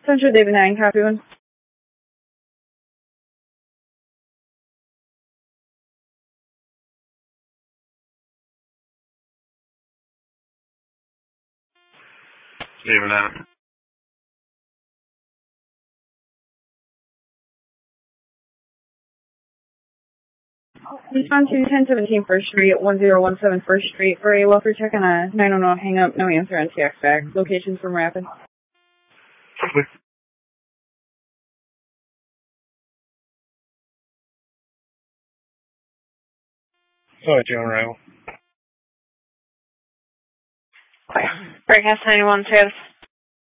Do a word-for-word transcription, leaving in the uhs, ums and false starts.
Central David nine, copy one. David nine. Respond to ten seventeen First Street, one zero one seven First Street for a welfare check on a nine oh nine hang up, no answer on T X back. Location from Rapid. Sorry, John Rail. Breakhouse ninety-one, Travis.